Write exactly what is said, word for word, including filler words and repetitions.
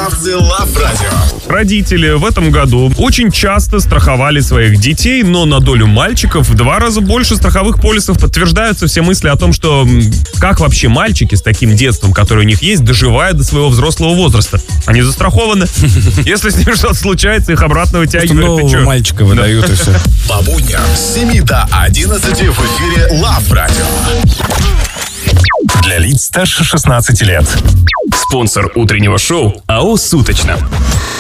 Красавцы Love Radio. Родители в этом году очень часто страховали своих детей, но на долю мальчиков в два раза больше страховых полисов. Подтверждаются все мысли о том, что как вообще мальчики с таким детством, которое у них есть, доживают до своего взрослого возраста. Они застрахованы. Если с ними что-то случается, их обратно вытягивают. Нового мальчика выдают и все. По будням с семи до одиннадцати в эфире Love Radio. Для лиц старше шестнадцати лет. Спонсор утреннего шоу АО «Суточно».